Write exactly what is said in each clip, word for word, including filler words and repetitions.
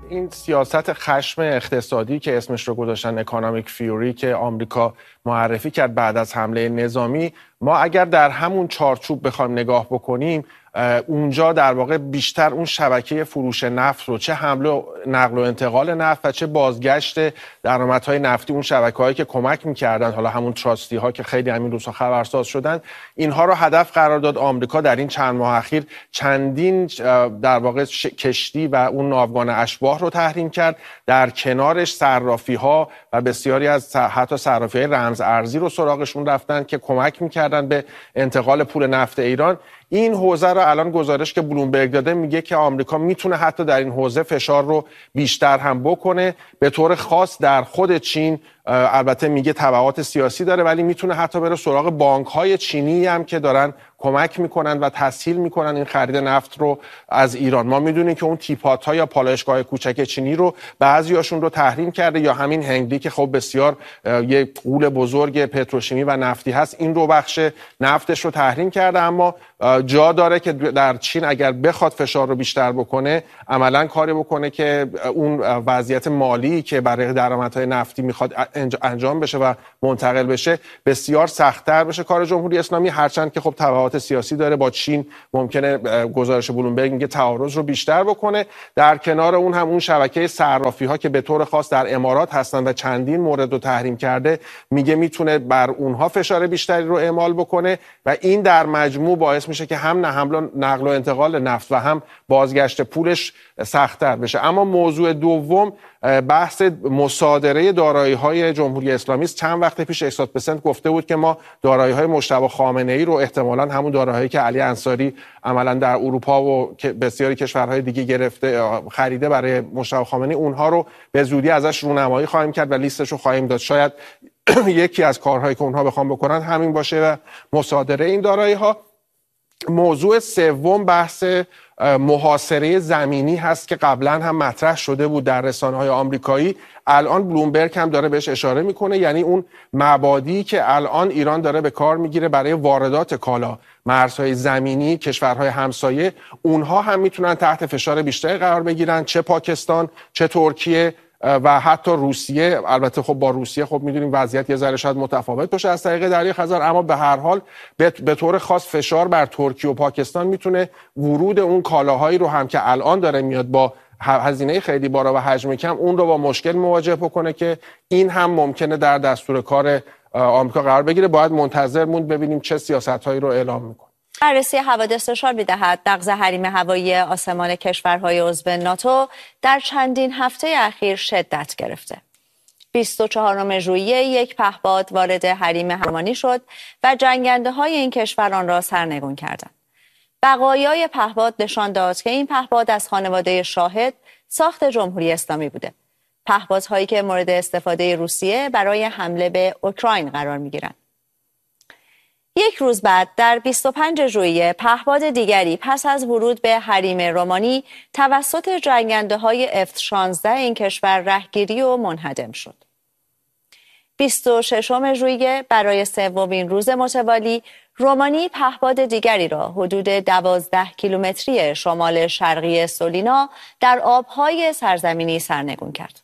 این سیاست خشم اقتصادی که اسمش رو گذاشتن اکانومیک فیوری که آمریکا معرفی کرد بعد از حمله نظامی، ما اگر در همون چارچوب بخوایم نگاه بکنیم، اونجا در واقع بیشتر اون شبکه فروش نفت رو، چه حمله نقل و انتقال نفت و چه بازگشت درآمدهای نفتی، اون شبکه‌هایی که کمک می‌کردن، حالا همون تراستی ها که خیلی همین روزها خبرساز شدن، اینها رو هدف قرار داد. آمریکا در این چند ماه اخیر چندین در واقع کشتی و اون ناوگان اشباح رو تحریم کرد، در کنارش صرافی‌ها و بسیاری از حتی صرافی‌های رمز ارزی رو سراغشون رفتن که کمک می‌کردن به انتقال پول نفت ایران. این حوزه رو الان گزارش که بلومبرگ داده میگه که آمریکا میتونه حتی در این حوزه فشار رو بیشتر هم بکنه. به طور خاص در خود چین، البته میگه تبعات سیاسی داره، ولی میتونه حتی بره سراغ بانک‌های چینی هم که دارن کمک میکنن و تسهیل میکنن این خرید نفت رو از ایران. ما میدونیم که اون تیپات‌ها یا پالایشگاه کوچک چینی رو بعضیاشون رو تحریم کرده، یا همین هنگلی که خب بسیار یه غول بزرگ پتروشیمی و نفتی هست، این رو بخش نفتش رو تحریم کرده. اما جا داره که در چین اگر بخواد فشار رو بیشتر بکنه، عملاً کاری بکنه که اون وضعیت مالی که برای درآمدهای نفتی میخواد انجام بشه و منتقل بشه بسیار سخت‌تر بشه کار جمهوری اسلامی. هرچند که خب تبعات سیاسی داره، با چین ممکنه گزارش بلومبرگ میگه تعارض رو بیشتر بکنه. در کنار اون هم اون شبکه صرافی‌ها که به طور خاص در امارات هستن و چندین مورد رو تحریم کرده، میگه میتونه بر اونها فشار بیشتری رو اعمال بکنه و این در مجموع باعث میشه که هم نقل و انتقال نفت و هم بازگشت پولش سخت‌تر بشه. اما موضوع دوم بحث مصادره دارایی‌های جمهوری اسلامی است. چند وقت پیش احساد پسند گفته بود که ما دارایی‌های مجتبی خامنه‌ای رو، احتمالاً همون دارایی‌هایی که علی انصاری عملاً در اروپا و بسیاری کشورهای دیگه گرفته خریده برای مجتبی خامنه‌ای، اونها رو به زودی ازش رونمایی خواهیم کرد و لیستش رو خواهیم داد. شاید یکی از کارهایی که اونها بخوام بکنن همین باشه و مصادره این دارایی‌ها. موضوع سوم بحث محاصره زمینی هست که قبلا هم مطرح شده بود در رسانه‌های آمریکایی. الان بلومبرگ هم داره بهش اشاره میکنه، یعنی اون مبادی که الان ایران داره به کار میگیره برای واردات کالا، مرزهای زمینی کشورهای همسایه، اونها هم میتونن تحت فشار بیشتری قرار بگیرن، چه پاکستان چه ترکیه و حتی روسیه. البته خب با روسیه خب میدونیم وضعیت یه ذره شاید متفاوت باشه از طریق دریای خزر، اما به هر حال به طور خاص فشار بر ترکیه و پاکستان میتونه ورود اون کالاهایی رو هم که الان داره میاد با هزینه خیلی بالا و حجم کم، اون رو با مشکل مواجه بکنه که این هم ممکنه در دستور کار آمریکا قرار بگیره. باید منتظر موند ببینیم چه سیاست‌هایی رو اعلام میکنه. بررسی حوادث نشان می‌دهد نقض حریم هوایی آسمان کشورهای عضو ناتو در چندین هفته اخیر شدت گرفته. بیست و چهارم ژوئیه یک پهپاد وارد حریم هوایی شد و جنگنده‌های این کشوران را سرنگون کردند. بقایای پهپاد نشان داد که این پهپاد از خانواده شاهد ساخت جمهوری اسلامی بوده. پهپادهایی که مورد استفاده روسیه برای حمله به اوکراین قرار می‌گیرند. یک روز بعد در بیست و پنج ژوئیه پهپاد دیگری پس از ورود به حریم رومانی توسط جنگنده‌های اف شانزده این کشور رهگیری و منهدم شد. بیست و ششم ژوئیه برای سومین روز متوالی رومانی پهپاد دیگری را حدود دوازده کیلومتری شمال شرقی سولینا در آبهای سرزمینی سرنگون کرد.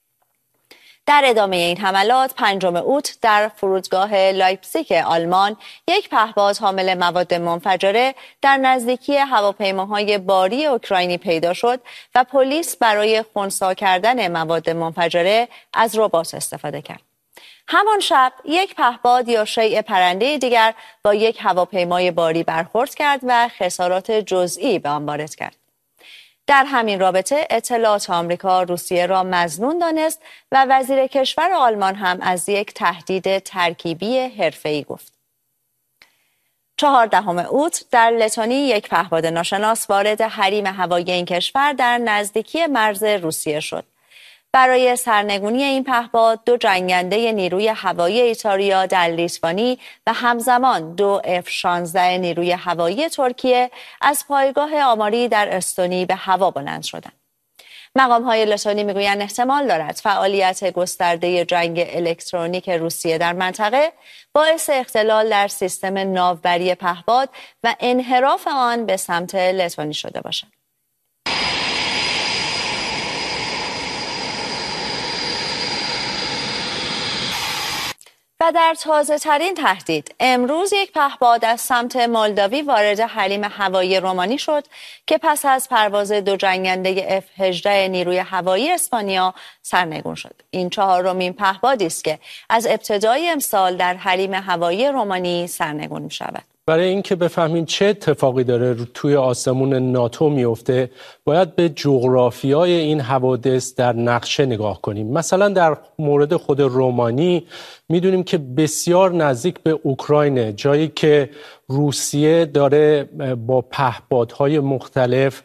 در ادامه این حملات پنجم اوت در فرودگاه لایپزیگ آلمان یک پهپاد حامل مواد منفجره در نزدیکی هواپیماهای باری اوکراینی پیدا شد و پلیس برای خنثی کردن مواد منفجره از ربات استفاده کرد. همان شب یک پهپاد یا شیء پرنده دیگر با یک هواپیمای باری برخورد کرد و خسارات جزئی به آن وارد کرد. در همین رابطه اطلاعات آمریکا روسیه را مظنون دانست و وزیر کشور آلمان هم از یک تهدید ترکیبی حرفه‌ای گفت. چهاردهم اوت در لتانی یک پهپاد ناشناس وارد حریم هوایی این کشور در نزدیکی مرز روسیه شد. برای سرنگونی این پهپاد دو جنگنده نیروی هوایی ایتالیا در لیتوانی و همزمان دو اف شانزده نیروی هوایی ترکیه از پایگاه آماری در استونی به هوا بلند شدند. مقام‌های لتانی میگویند احتمال دارد فعالیت گسترده جنگ الکترونیک روسیه در منطقه باعث اختلال در سیستم ناوبری پهپاد و انحراف آن به سمت لتانی شده باشد. و در تازه ترین تهدید امروز یک پهپاد از سمت مولداوی وارد حریم هوایی رومانی شد که پس از پرواز دو جنگنده اف هجده نیروی هوایی اسپانیا سرنگون شد. این چهارمین پهپادی است که از ابتدای امسال در حریم هوایی رومانی سرنگون می شود. برای اینکه بفهمیم چه اتفاقی داره توی آسمون ناتو میفته، باید به جغرافیای این حوادث در نقشه نگاه کنیم. مثلا در مورد خود رومانی میدونیم که بسیار نزدیک به اوکراینه، جایی که روسیه داره با پهپادهای مختلف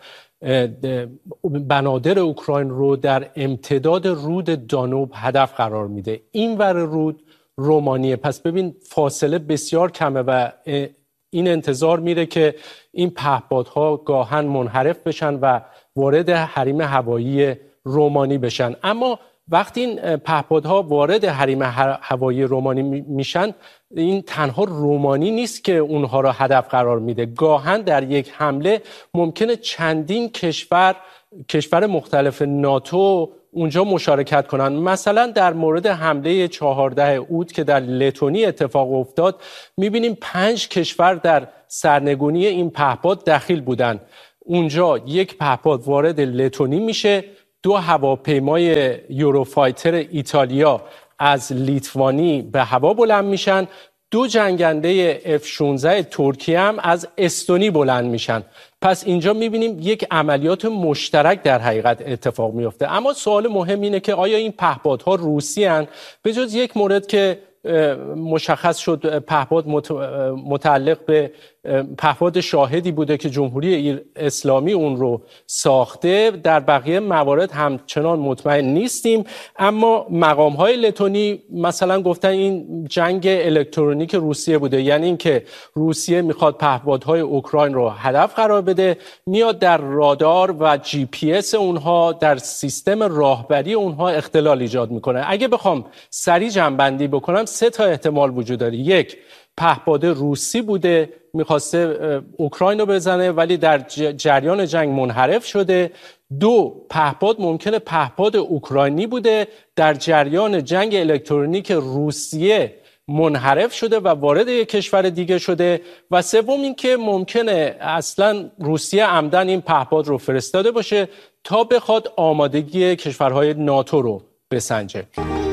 بنادر اوکراین رو در امتداد رود دانوب هدف قرار میده. این ور رود رومانیه، پس ببین فاصله بسیار کمه و این انتظار میره که این پهپادها گاهن منحرف بشن و وارد حریم هوایی رومانی بشن. اما وقتی این پهپادها وارد حریم هوایی رومانی میشن، این تنها رومانی نیست که اونها را هدف قرار میده. گاهن در یک حمله ممکنه چندین کشور کشور مختلف ناتو اونجا مشارکت کنن. مثلا در مورد حمله چهاردهم اوت که در لتونی اتفاق افتاد، میبینیم پنج کشور در سرنگونی این پهپاد دخیل بودن. اونجا یک پهپاد وارد لتونی میشه، دو هواپیمای یوروفایتر ایتالیا از لیتوانی به هوا بلند میشن، دو جنگنده اف شانزده ترکیه هم از استونی بلند میشن. پس اینجا میبینیم یک عملیات مشترک در حقیقت اتفاق میفته. اما سوال مهم اینه که آیا این پهپادها روسی هستند؟ به جز یک مورد که مشخص شد، پهپاد متعلق به پهپاد شاهدی بوده که جمهوری اسلامی اون رو ساخته، در بقیه موارد همچنان مطمئن نیستیم. اما مقام‌های لتونی مثلا گفتن این جنگ الکترونیک روسیه بوده، یعنی اینکه روسیه میخواد پهپادهای اوکراین رو هدف قرار بده، میاد در رادار و جی پی اس اونها، در سیستم راهبری اونها اختلال ایجاد میکنه. اگه بخوام سریع جمع‌بندی بکنم، سه تا احتمال وجود داره. یک، پهپاد روسی بوده، میخواسته اوکراین رو بزنه ولی در جریان جنگ منحرف شده. دو، پهپاد ممکنه پهپاد اوکراینی بوده، در جریان جنگ الکترونیک روسیه منحرف شده و وارد یک کشور دیگه شده. و سوم این که ممکنه اصلا روسیه عمدن این پهپاد رو فرستاده باشه تا بخواد آمادگی کشورهای ناتو رو بسنجه.